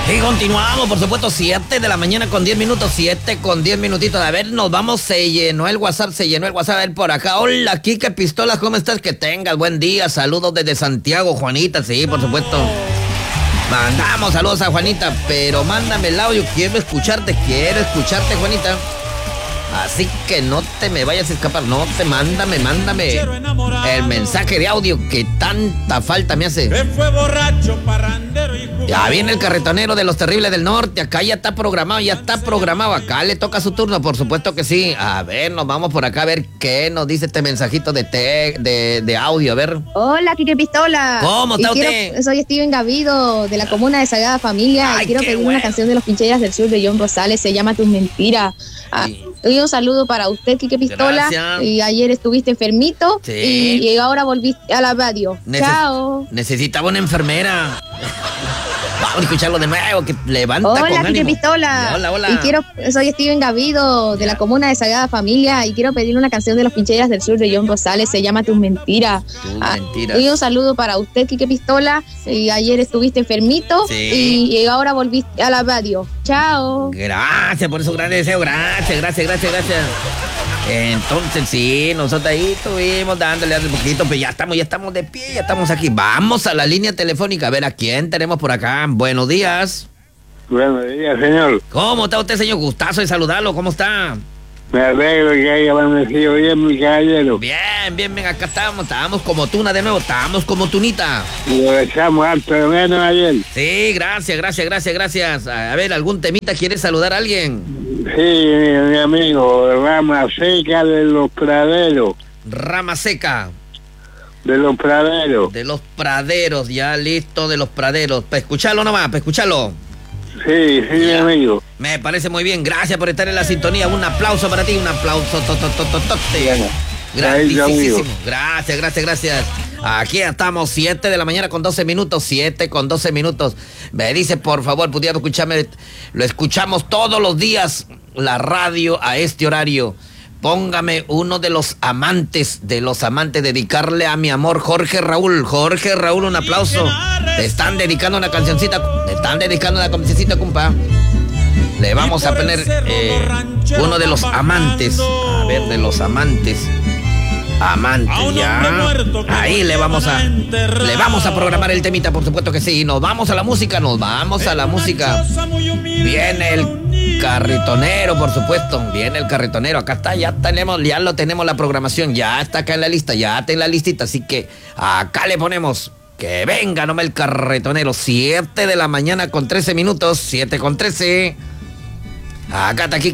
Y continuamos, por supuesto, 7 de la mañana con 10 minutos, 7 con 10 minutitos. A ver, nos vamos, se llenó el WhatsApp, a ver por acá. Hola, Kike Pistolas, ¿cómo estás? Que tengas buen día, saludos desde Santiago, Juanita, sí, por supuesto. Mandamos saludos a Juanita, pero mándame el audio, quiero escucharte, Juanita. Así que no te me vayas a escapar, mándame el mensaje de audio que tanta falta me hace. Que fue borracho, parrandero y jugador. Ya viene el carretonero de los Terribles del Norte, acá ya está programado, acá le toca su turno, por supuesto que sí. A ver, nos vamos por acá a ver qué nos dice este mensajito de audio, a ver. Hola, Kike Pistola. ¿Cómo está usted? Soy Steven Gavido, de la comuna de Sagrada Familia. Ay, y quiero qué pedir bueno. una canción de Los Pincheras del Sur de John Rosales, se llama Tus Mentiras. Y un saludo para usted, Kike Pistola. Gracias. Y ayer estuviste enfermito, Sí. y ahora volviste a la radio. Chao. Necesitaba una enfermera. Vamos a escucharlo de nuevo, que levanta con Hola, Kike ánimo. Pistola. Hola. Soy Steven Gavido, de la comuna de Sagrada Familia, y quiero pedir una canción de Los Pincheras del Sur de John Rosales, se llama Tus Mentiras. Mentiras. Y un saludo para usted, Kike Pistola. Y ayer estuviste enfermito, Sí. y ahora volviste a la radio. Chao. Gracias por esos grandes deseos, gracias. Entonces sí, nosotros ahí estuvimos dándole un poquito, pero ya estamos de pie, ya estamos aquí. Vamos a la línea telefónica, a ver a quién tenemos por acá. Buenos días. Buenos días, señor. ¿Cómo está usted, señor? Gustazo de saludarlo, ¿cómo está? Me alegro que haya amanecido bien, mi caballero. Bien, acá estábamos como tuna de nuevo, estábamos como tunita. Y lo echamos harto de menos ayer. Sí, gracias. A ver, ¿algún temita quiere saludar a alguien? Sí, mi amigo, Rama Seca de los Praderos. Rama seca. De los Praderos. De los praderos, ya listo, de los praderos. Para escucharlo nomás, para escucharlo. Sí, mi amigo. Me parece muy bien, gracias por estar en la sintonía. Un aplauso para ti, un aplauso Bueno, grandísimo. Gracias. Aquí estamos, 7 de la mañana con 12 minutos, 7 con 12 minutos. Me dice, por favor, pudiera escucharme. Lo escuchamos todos los días, la radio a este horario. Póngame uno de los amantes, dedicarle a mi amor, Jorge Raúl, un aplauso. Te están dedicando una cancioncita, compa. Le vamos a poner uno de los amantes. A ver, de los amantes. Ya. Ahí le vamos a programar el temita, por supuesto que sí. Nos vamos a la música. Viene el carretonero, por supuesto. Acá está, ya lo tenemos la programación. Ya está acá en la lista, ya está en la listita. Así que acá le ponemos que venga nomás el carretonero. 7 de la mañana con 13 minutos, 7 con 13. Acá está aquí